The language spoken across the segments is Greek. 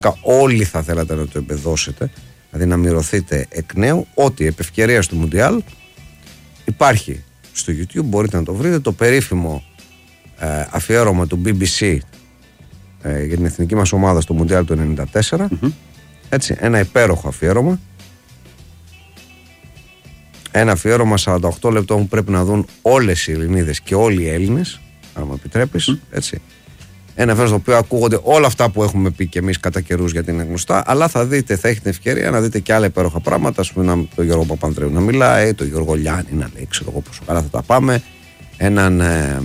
όλοι θα θέλατε να το εμπεδώσετε, δηλαδή να μυρωθείτε εκ νέου, ότι επ' ευκαιρίας του Μουντιάλ υπάρχει στο YouTube, μπορείτε να το βρείτε, το περίφημο αφιέρωμα του BBC για την εθνική μας ομάδα στο Μουντιάλ του 1994. Έτσι, ένα υπέροχο αφιέρωμα. Ένα αφιέρωμα 48 λεπτών που πρέπει να δουν όλες οι Ελληνίδες και όλοι οι Έλληνες, αν μου επιτρέπεις, έτσι. Ένα αφιέρωμα στο οποίο ακούγονται όλα αυτά που έχουμε πει και εμείς κατά καιρούς, γιατί είναι γνωστά, αλλά θα έχετε ευκαιρία να δείτε και άλλα υπέροχα πράγματα, ας πούμε τον Γιώργο Παπανδρέου να μιλάει, τον Γιώργο Λιάννη να λέει, ξέρω εγώ πόσο καλά θα τα πάμε, έναν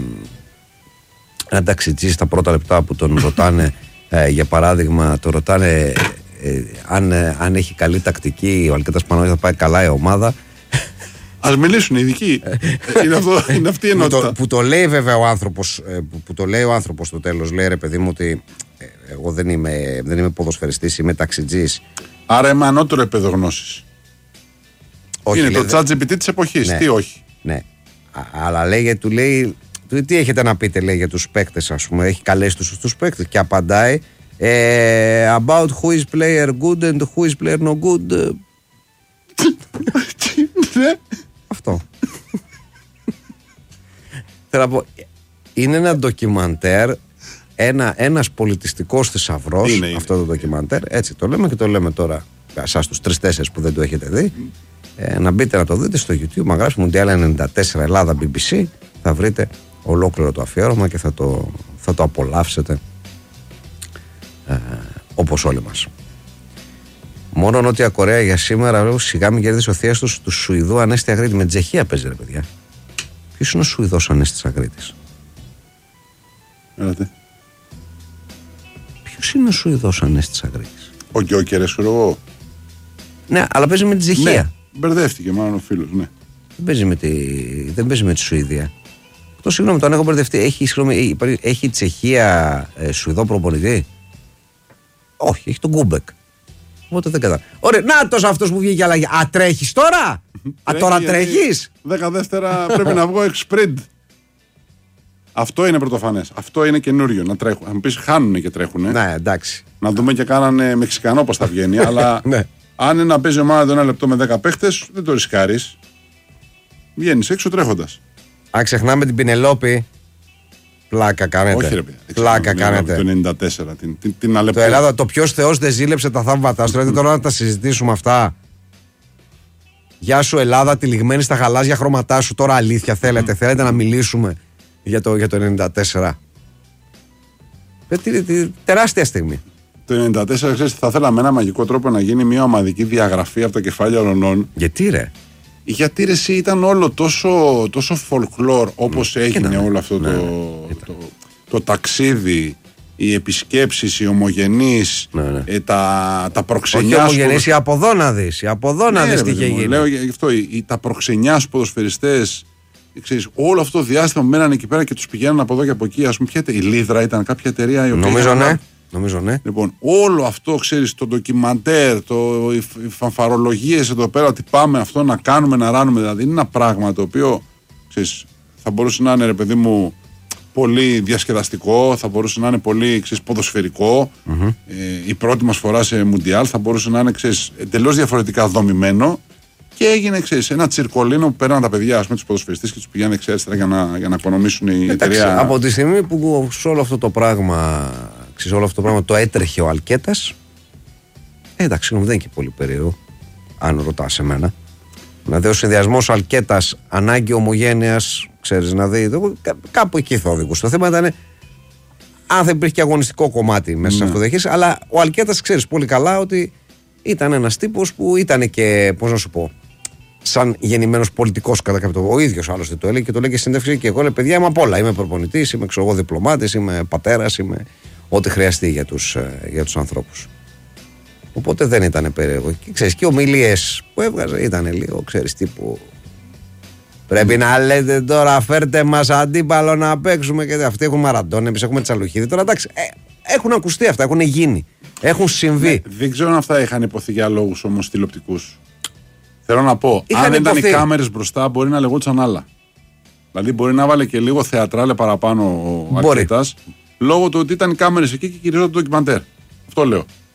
ταξιτζή στα πρώτα λεπτά που τον ρωτάνε, για παράδειγμα, τον ρωτάνε αν έχει καλή τακτική, ο Αλκέτας Παναγιώτης, θα πάει καλά η ομάδα. Ας μιλήσουν οι ειδικοί. Είναι αυτή η ενότητα. Που το λέει βέβαια ο άνθρωπος, που το λέει ο άνθρωπος στο τέλος, λέει ρε παιδί μου ότι εγώ δεν είμαι ποδοσφαιριστής, είμαι ταξιτζής. Άρα είμαι ανώτερο επίπεδο γνώσης. Είναι το ChatGPT της εποχής, ναι, τι όχι. Ναι, αλλά του λέει τι έχετε να πείτε, λέει, για τους παίκτες, ας πούμε, έχει καλέσει τους παίκτες και απαντάει about who is player good and who is player no good. Αυτό. Θέλω να πω, είναι ένα ντοκιμαντέρ, ένας πολιτιστικός θησαυρός αυτό το ντοκιμαντέρ, έτσι το λέμε και το λέμε τώρα εσάς τους 3-4 που δεν το έχετε δει, να μπείτε να το δείτε στο YouTube, να γράψει Μουντιάλ 94 Ελλάδα BBC, θα βρείτε ολόκληρο το αφιέρωμα και θα το απολαύσετε όπως όλοι μας. Μόνο Νότια Κορέα για σήμερα, λέω, σιγά μην κερδίσει ο Θίαστος του Σουηδού Ανέστη Αγρίτη. Με Τσεχία παίζει, ρε παιδιά. Ποιος είναι ο Σουηδός Ανέστης Αγρίτης? Έλατε. Ποιος είναι ο Σουηδός Ανέστης Αγρίτης? Ο Γκιόκερες, ξέρω εγώ. Ναι, αλλά παίζει με την Τσεχία. Ναι, μπερδεύτηκε μάλλον ο φίλος, ναι. Δεν παίζει με τη Σουηδία. Αυτό, συγγνώμη, τον έχω μπερδευτεί. Έχει η Τσεχία Σουηδό προπονητή? Όχι, έχει τον Γκούμπεκ. Οπότε δεν κατάλαβα. Ωραία, νάτος αυτός που βγήκε αλλαγή. Α, τρέχεις τώρα? Τώρα τρέχεις? 10 δεύτερα πρέπει να βγω εξπριντ. Αυτό είναι πρωτοφανές. Αυτό είναι καινούριο να τρέχουν. Αν μου πεις χάνουνε και τρέχουνε. Ναι, εντάξει. Να δούμε και κάνανε Μεξικανό πώς θα βγαίνει. Αλλά ναι, αν είναι να παίζει ομάδα ένα λεπτό με 10 παίχτες, δεν το ρισκάρεις. Βγαίνεις έξω τρέχοντας. Αν ξεχνάμε την Πινελόπη. Πλάκα κάνετε. Όχι, ρε παιδί. Πλάκα κάνετε. Το 94. Την Αλεπό. Το Ελλάδα, το ποιος Θεός δεν ζήλεψε τα θαύματά σου. Τώρα να τα συζητήσουμε αυτά. Γεια σου Ελλάδα, τυλιγμένη στα γαλάζια χρώματά σου. Τώρα αλήθεια θέλετε να μιλήσουμε για το 94? Τεράστια στιγμή. Το 94, ξέρεις, θα θέλαμε ένα μαγικό τρόπο να γίνει μια ομαδική διαγραφή από τα κεφάλια ολονών. Γιατί ρε? Γιατί ρε, εσύ ήταν όλο τόσο folklore όπως έγινε όλο αυτό το ταξίδι, οι επισκέψεις, οι ομογενείς, τα προξενιά. Όχι ομογενείς, οι αποδόναδες. Οι αποδόναδες τι είχε γίνει. Λέω γι' αυτό, τα προξενιά στους ποδοσφαιριστές, ξέρεις, όλο αυτό το διάστημα που μέναν εκεί πέρα και τους πηγαίναν από εδώ και από εκεί. Ας πούμε, η Λίδρα ήταν κάποια εταιρεία η οποία. Νομίζω ναι. Λοιπόν, όλο αυτό, ξέρεις, το ντοκιμαντέρ, οι φανφαρολογίες εδώ πέρα, ότι πάμε αυτό να κάνουμε, να ράνουμε, δηλαδή είναι ένα πράγμα το οποίο, ξέρεις, θα μπορούσε να είναι, ρε παιδί μου, πολύ διασκεδαστικό, θα μπορούσε να είναι πολύ, ξέρεις, ποδοσφαιρικό. Η πρώτη μας φορά σε Μουντιάλ θα μπορούσε να είναι, ξέρεις, εντελώς διαφορετικά δομημένο. Και έγινε, ξέρεις, ένα τσιρκολίνο που πέραν τα παιδιά, ας πούμε, τους ποδοσφαιριστές και τους πηγαίνουν εξαίσθερα για να οικονομήσουν η εταιρεία. Από τη στιγμή που σε όλο αυτό το πράγμα. Όλο αυτό το πράγμα το έτρεχε ο Αλκέτας. Εντάξει, δεν είναι και πολύ περίεργο, αν ρωτάς εμένα. Δηλαδή ο συνδυασμός Αλκέτας, ανάγκη ομογένειας, ξέρεις, να δει. Κάπου εκεί θα οδηγούσε. Το θέμα ήταν αν θα υπήρχε και αγωνιστικό κομμάτι μέσα σε αυτό το διαχείριση. Αλλά ο Αλκέτας, ξέρεις πολύ καλά ότι ήταν ένας τύπος που ήταν και, πώς να σου πω, σαν γεννημένος πολιτικός κατά κάποιο τρόπο. Ο ίδιος άλλωστε το έλεγε και το λέγε συνέντευξη. Και εγώ λέω: παιδιά, είμαι απ' όλα. Είμαι προπονητής, είμαι διπλωμάτης, είμαι πατέρας, είμαι ό,τι χρειαστεί για τους ανθρώπους. Οπότε δεν ήταν περίεργο. Και ξέρεις, και ομιλίες που έβγαζε ήταν λίγο, ξέρεις, τύπου πρέπει να λέτε τώρα φέρτε μας αντίπαλο να παίξουμε. Και αυτοί έχουν Μαραντών, εμείς έχουμε Τσαλουχίδη. Τώρα εντάξει, έχουν ακουστεί αυτά, έχουν γίνει, έχουν συμβεί. Ναι, δεν ξέρω αν αυτά είχαν υποθεί για λόγους όμως τηλεοπτικούς. Θέλω να πω, είχαν αν ήταν οι κάμερες μπροστά, μπορεί να λεγόντουσαν άλλα. Δηλαδή, μπορεί να βάλε και λίγο θεατράλε παραπάνω ο Αλκέτας, λόγω του ότι ήταν οι κάμερες εκεί και κυρίως το ντοκιμαντέρ. Αυτό λέω.